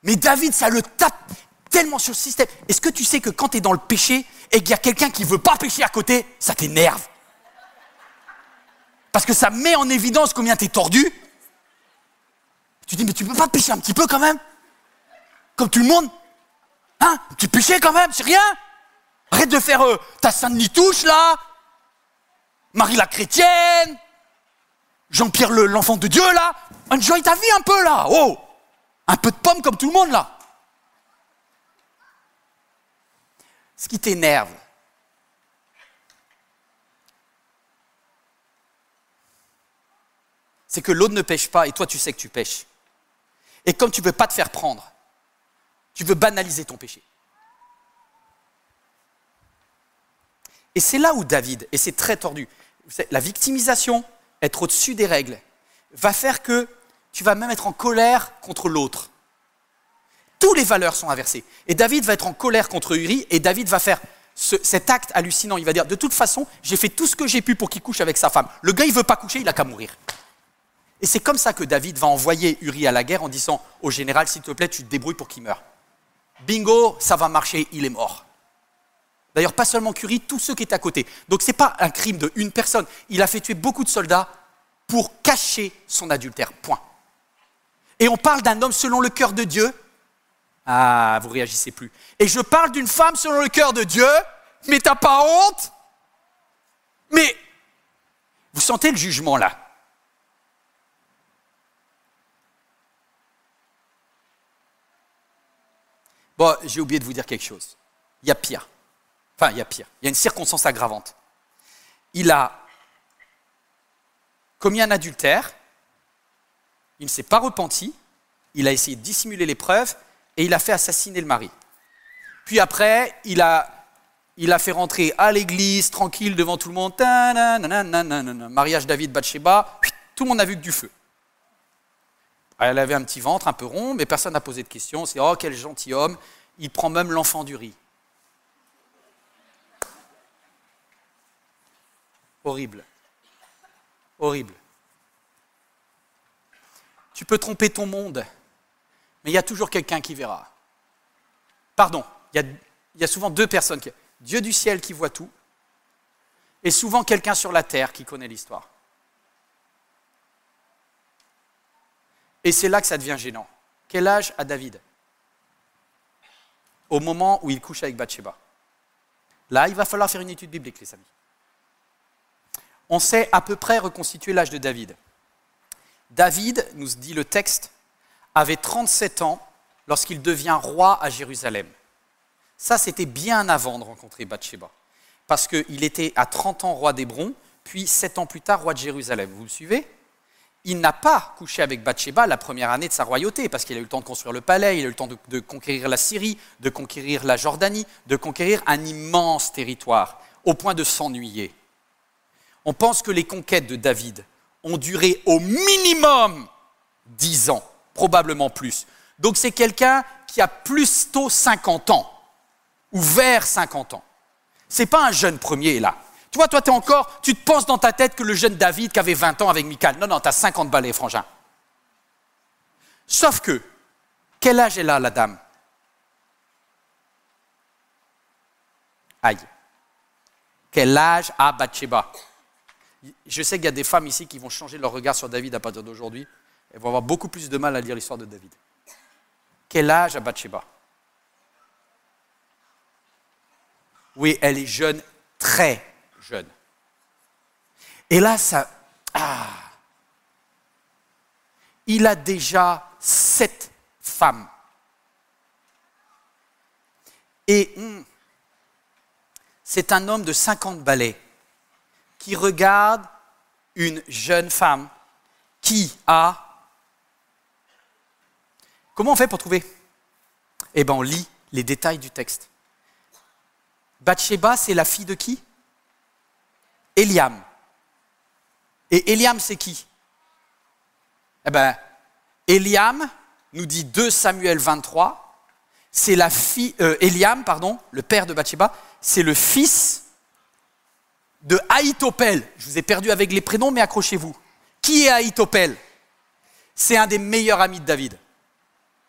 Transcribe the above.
Mais David, ça le tape tellement sur le système. Est-ce que tu sais que quand tu es dans le péché et qu'il y a quelqu'un qui ne veut pas pécher à côté, ça t'énerve? Parce que ça met en évidence combien tu es tordu. Tu dis, mais tu peux pas pécher un petit peu quand même? Comme tout le monde? Hein? Un petit péché quand même, c'est rien? Arrête de faire ta Sainte-Nitouche là, Marie la chrétienne, Jean-Pierre l'enfant de Dieu là. Enjoy ta vie un peu là, oh! Un peu de pomme comme tout le monde là. Ce qui t'énerve, c'est que l'autre ne pêche pas et toi tu sais que tu pêches. Et comme tu ne veux pas te faire prendre, tu veux banaliser ton péché. Et c'est là où David, et c'est très tordu, la victimisation, être au-dessus des règles, va faire que tu vas même être en colère contre l'autre. Toutes les valeurs sont inversées. Et David va être en colère contre Uri, et David va faire cet acte hallucinant. Il va dire, de toute façon, j'ai fait tout ce que j'ai pu pour qu'il couche avec sa femme. Le gars, il ne veut pas coucher, il n'a qu'à mourir. Et c'est comme ça que David va envoyer Uri à la guerre en disant au général, s'il te plaît, tu te débrouilles pour qu'il meure. Bingo, ça va marcher, il est mort. D'ailleurs, pas seulement Uri, tous ceux qui étaient à côté. Donc ce n'est pas un crime de une personne. Il a fait tuer beaucoup de soldats pour cacher son adultère, point. Et on parle d'un homme selon le cœur de Dieu. Ah, vous réagissez plus. Et je parle d'une femme selon le cœur de Dieu, mais t'as pas honte? Mais, vous sentez le jugement là? Bon, j'ai oublié de vous dire quelque chose. Il y a pire. Enfin, il y a pire. Il y a une circonstance aggravante. Il a commis un adultère, il ne s'est pas repenti, il a essayé de dissimuler les preuves et il a fait assassiner le mari. Puis après, il a fait rentrer à l'église, tranquille, devant tout le monde. Mariage David-Bathsheba, tout le monde n'a vu que du feu. Elle avait un petit ventre un peu rond, mais personne n'a posé de questions. C'est « Oh, quel gentilhomme !» Il prend même l'enfant d'Uri. Horrible. Horrible. Tu peux tromper ton monde, mais il y a toujours quelqu'un qui verra. Pardon, il y a souvent deux personnes. Dieu du ciel qui voit tout, et souvent quelqu'un sur la terre qui connaît l'histoire. Et c'est là que ça devient gênant. Quel âge a David? Au moment où il couche avec Bathsheba. Là, il va falloir faire une étude biblique, les amis. On sait à peu près reconstituer l'âge de David. David, nous dit le texte, avait 37 ans lorsqu'il devient roi à Jérusalem. Ça, c'était bien avant de rencontrer Bathsheba. Parce qu'il était à 30 ans roi d'Hébron, puis 7 ans plus tard roi de Jérusalem. Vous me suivez? Il n'a pas couché avec Bathsheba la première année de sa royauté, parce qu'il a eu le temps de construire le palais, il a eu le temps de conquérir la Syrie, de conquérir la Jordanie, de conquérir un immense territoire, au point de s'ennuyer. On pense que les conquêtes de David ont duré au minimum 10 ans, probablement plus. Donc c'est quelqu'un qui a plus tôt 50 ans, ou vers 50 ans. Ce n'est pas un jeune premier là. Tu vois, toi, tu te penses dans ta tête que le jeune David qui avait 20 ans avec Michal. Non, tu as 50 balais, frangin. Sauf que, quel âge elle a, la dame? Aïe. Quel âge a Bathsheba? Je sais qu'il y a des femmes ici qui vont changer leur regard sur David à partir d'aujourd'hui. Elles vont avoir beaucoup plus de mal à lire l'histoire de David. Quel âge a Bathsheba? Oui, elle est jeune, très jeune. Et là, il a déjà 7 femmes. Et c'est un homme de 50 balais qui regarde une jeune femme qui a... Comment on fait pour trouver? Eh bien, on lit les détails du texte. Bathsheba, c'est la fille de qui? Eliam. Et Eliam, c'est qui? Eh bien, Eliam, nous dit 2 Samuel 23, c'est la fille... Eliam, le père de Bathsheba, c'est le fils de Ahitophel. Je vous ai perdu avec les prénoms, mais accrochez-vous. Qui est Ahitophel? C'est un des meilleurs amis de David.